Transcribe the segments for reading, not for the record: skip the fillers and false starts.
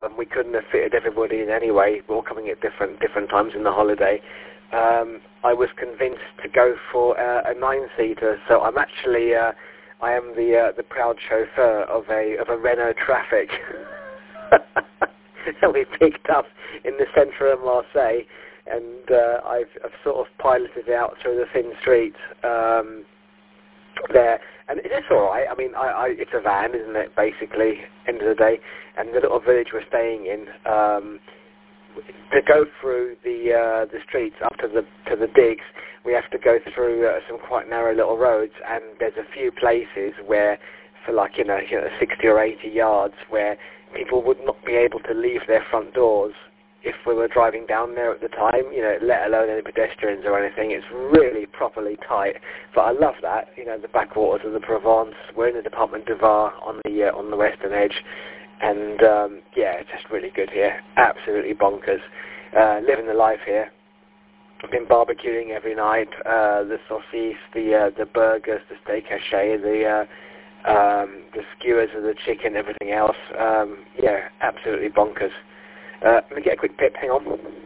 and we couldn't have fitted everybody in anyway. We're all coming at different times in the holiday. I was convinced to go for a 9-seater, so I'm actually I am the proud chauffeur of a Renault Traffic that we picked up in the centre of Marseille, and I've sort of piloted it out through the thin streets there, and it's all right. I mean, it's a van, isn't it? Basically, end of the day, and the little village we're staying in. To go through the streets up to the digs, we have to go through some quite narrow little roads, and there's a few places where, for like 60 or 80 yards, where people would not be able to leave their front doors if we were driving down there at the time, let alone any pedestrians or anything. It's really properly tight, but I love that. The backwaters of the Provence. We're in the Departement du Var on the western edge. And, it's just really good here. Absolutely bonkers. Living the life here. I've been barbecuing every night. The saucisses, the burgers, the steak haché, the skewers of the chicken, everything else. Absolutely bonkers. Let me get a quick pip. Hang on.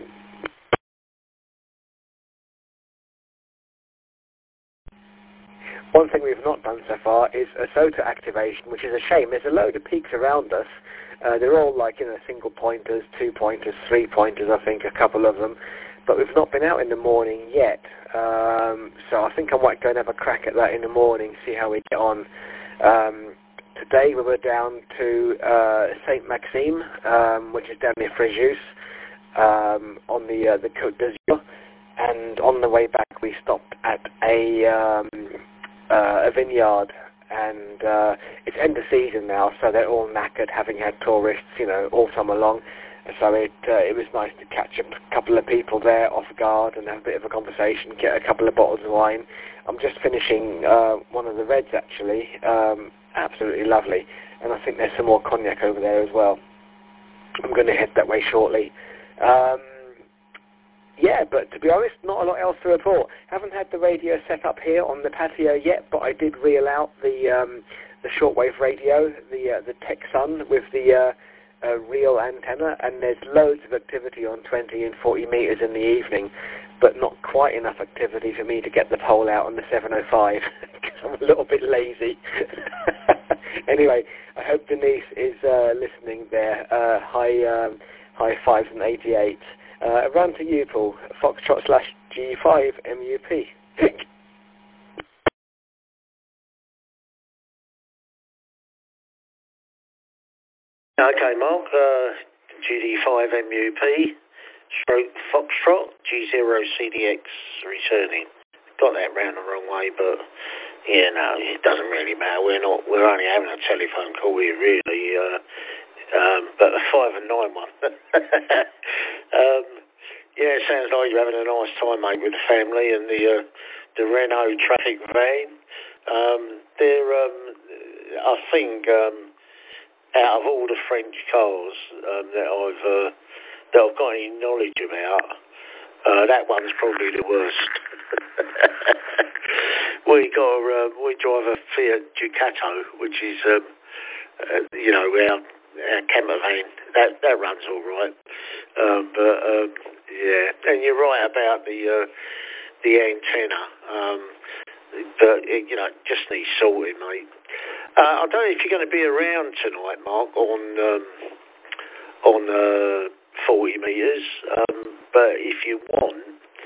One thing we've not done so far is a SOTA activation, which is a shame. There's a load of peaks around us. They're all like, single pointers, 2 pointers, 3 pointers, I think, a couple of them. But we've not been out in the morning yet. So I think I might go and have a crack at that in the morning, see how we get on. Today we were down to Saint Maxime, which is down near Fréjus, on the Côte d'Azur. And on the way back we stopped at a vineyard, and it's end of season now, so they're all knackered, having had tourists, all summer long. So it was nice to catch a couple of people there off guard and have a bit of a conversation, get a couple of bottles of wine. I'm just finishing one of the reds, actually. Absolutely lovely. And I think there's some more cognac over there as well. I'm going to head that way shortly. But to be honest, not a lot else to report. Haven't had the radio set up here on the patio yet, but I did reel out the shortwave radio, the Texan with the real antenna, and there's loads of activity on 20 and 40 meters in the evening, but not quite enough activity for me to get the pole out on the 705 because I'm a little bit lazy. Anyway, I hope Denise is listening there. High fives and 88. Run to you, Paul. Foxtrot/G5 MUP. Okay, Mark. GD5 MUP, stroke Foxtrot, G0CDX returning. Got that round the wrong way, but it doesn't really matter. We're only having a telephone call here, really. But the 5 and 9 one. It sounds like you're having a nice time, mate, with the family and the Renault Traffic van. I think, out of all the French cars that I've got any knowledge about, that one's probably the worst. We drive a Fiat Ducato, which is our camper van. That runs all right. And you're right about the antenna. But it just needs sorting, mate. I don't know if you're going to be around tonight, Mark, on 40 metres. But if you want,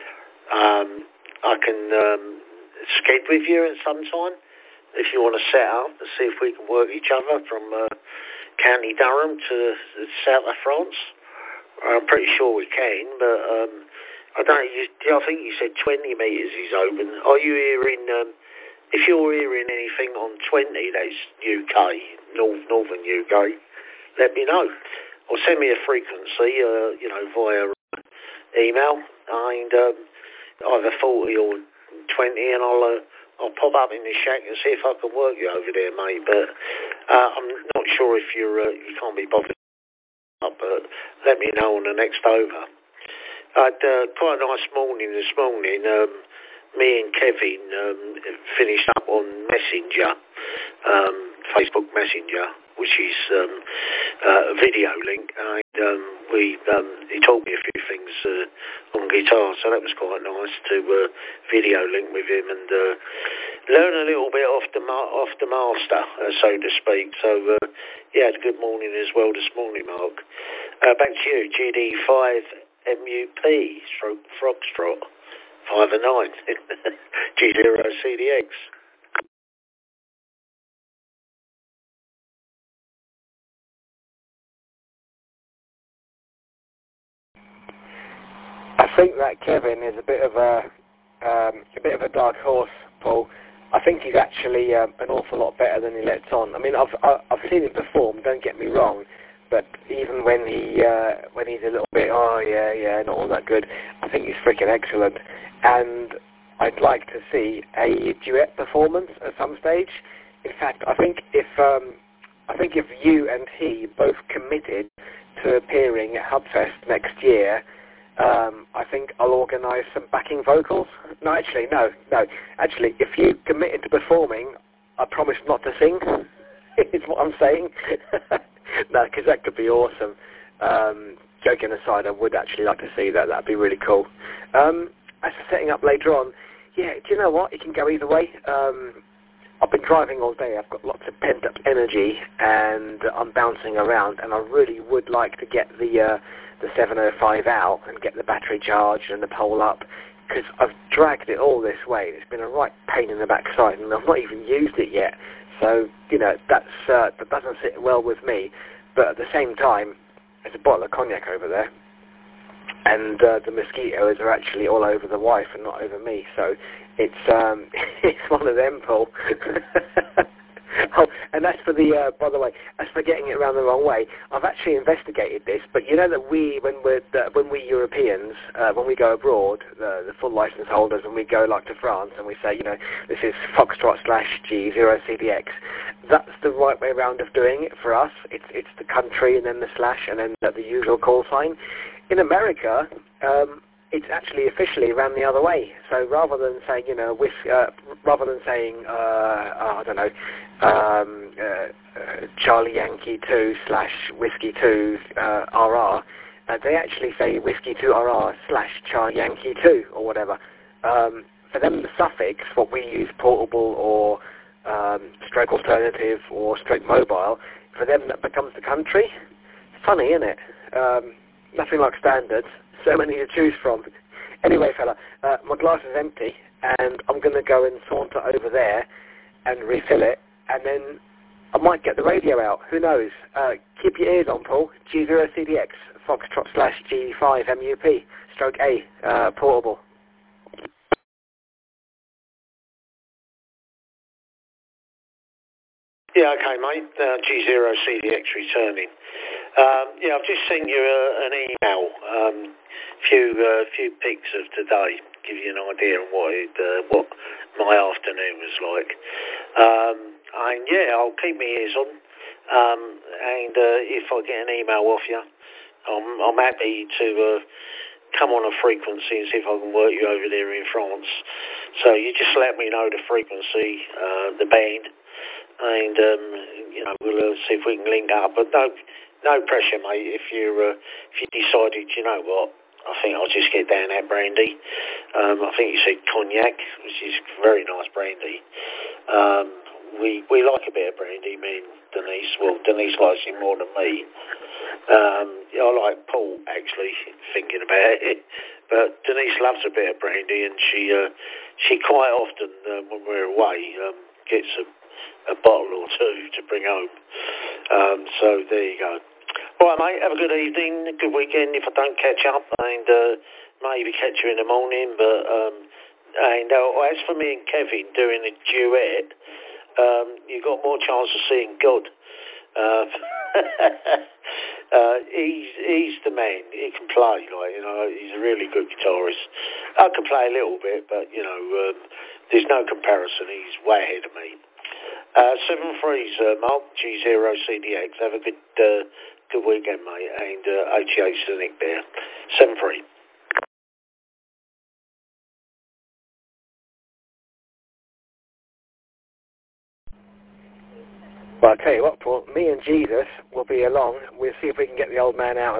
I can skate with you at some time. If you want to set up and see if we can work each other from County Durham to the south of France. I'm pretty sure we can, but I don't know. I think you said 20 metres is open. Are you hearing? If you're hearing anything on 20, that's UK, northern UK, let me know. Or send me a frequency, via email, and either 40 or 20, and I'll pop up in the shack and see if I can work you over there, mate. But I'm not sure if you can't be bothered. But let me know on the next over. I had quite a nice morning this morning. Me and Kevin finished up on Messenger, Facebook Messenger, which is a video link, and he taught me a few things on guitar, so that was quite nice to video link with him and learn a little bit off the master, so to speak. So yeah, good morning as well this morning, Mark. Back to you, GD5 MUP stroke Foxtrot 5 and 9 G0 CDX. I think that Kevin is a bit of a dark horse, Paul. I think he's actually an awful lot better than he lets on. I mean, I've seen him perform. Don't get me wrong, but even when he's a little bit not all that good, I think he's freaking excellent. And I'd like to see a duet performance at some stage. In fact, I think if you and he both committed to appearing at Hubfest next year, I think I'll organise some backing vocals. No. Actually, if you committed to performing, I promise not to sing, is what I'm saying. No, because that could be awesome. Joking aside, I would actually like to see that. That'd be really cool. As for setting up later on, yeah, do you know what? It can go either way. I've been driving all day. I've got lots of pent-up energy, and I'm bouncing around, and I really would like to get the 705 out and get the battery charged and the pole up, because I've dragged it all this way. It's been a right pain in the backside, and I've not even used it yet. So, you know, that doesn't sit well with me. But at the same time, there's a bottle of cognac over there, and the mosquitoes are actually all over the wife and not over me. So it's it's one of them, Paul. Oh, and that's for the, by the way, as for getting it around the wrong way, I've actually investigated this, but you know that when we Europeans, when we go abroad, the full license holders, when we go like to France and we say, you know, this is Foxtrot / G0 CDX, that's the right way around of doing it for us. It's the country and then the slash and then the usual call sign. In America, it's actually officially ran the other way. So rather than saying, you know, rather than saying, I don't know, Charlie Yankee 2 / Whiskey 2 RR, they actually say Whiskey 2 RR / Charlie Yankee 2 or whatever. For them, the suffix, what we use, portable or stroke alternative or stroke mobile, for them that becomes the country. Funny, isn't it? Nothing like standard. So many to choose from. Anyway, fella, my glass is empty, and I'm going to go and saunter over there and refill it, and then I might get the radio out. Who knows? Keep your ears on, Paul. G0 CDX, Foxtrot / G5 MUP, stroke A, portable. Yeah, okay, mate. G0 CDX returning. Yeah, I've just sent you an email. Few pics of today, give you an idea of what my afternoon was like. And yeah, I'll keep my ears on. And if I get an email off you, I'm happy to come on a frequency and see if I can work you over there in France. So you just let me know the frequency, the band, and you know, we'll see if we can link up. But no pressure, mate. If you decided, you know what, I think I'll just get down that brandy. I think you said cognac, which is very nice brandy. We like a bit of brandy, me and Denise. Well, Denise likes it more than me. I like Paul, actually, thinking about it. But Denise loves a bit of brandy, and she quite often, when we're away, gets a bottle or two to bring home. So there you go. All right, mate, have a good evening, a good weekend if I don't catch up, and maybe catch you in the morning. But and as for me and Kevin doing a duet, you've got more chance of seeing God. He's the man. He can play, like, you know, he's a really good guitarist. I can play a little bit, but you know, there's no comparison. He's way ahead of me. 7-3's Mark, G0 CDX. Have a good weekend, mate, and 88 Cynic there. 7-3. Well, I'll tell you what, Paul, me and Jesus will be along. We'll see if we can get the old man out of